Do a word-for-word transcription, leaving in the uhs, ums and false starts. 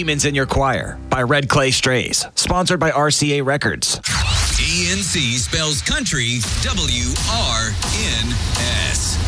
Demons in Your Choir by Red Clay Strays. Sponsored by R C A Records. E N C spells country W R N S.